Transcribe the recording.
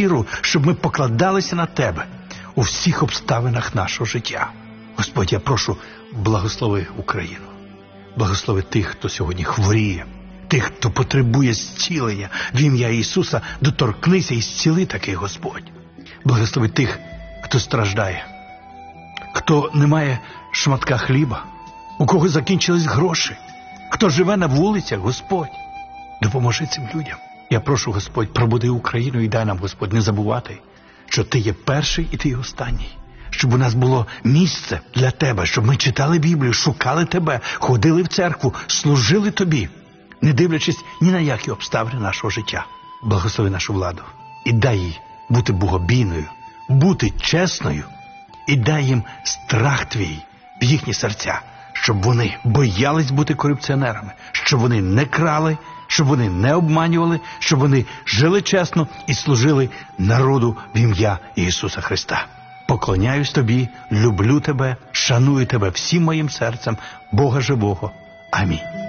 віру, щоб ми покладалися на Тебе у всіх обставинах нашого життя. Господь, я прошу, благослови Україну. Благослови тих, хто сьогодні хворіє, тих, хто потребує зцілення. В ім'я Ісуса доторкнися і зціли такий, Господь. Благослови тих, хто страждає, хто не має шматка хліба, у кого закінчились гроші, хто живе на вулицях, Господь. Допоможи цим людям. Я прошу, Господь, пробуди Україну і дай нам, Господь, не забувати, що Ти є перший і Ти є останній. Щоб у нас було місце для Тебе, щоб ми читали Біблію, шукали Тебе, ходили в церкву, служили Тобі, не дивлячись ні на які обставини нашого життя. Благослови нашу владу і дай їй бути богобійною, бути чесною, і дай їм страх Твій в їхні серця, щоб вони боялись бути корупціонерами, щоб вони не крали, щоб вони не обманювали, щоб вони жили чесно і служили народу в ім'я Ісуса Христа. Поклоняюсь Тобі, люблю Тебе, шаную Тебе всім моїм серцем, Бога живого. Амінь.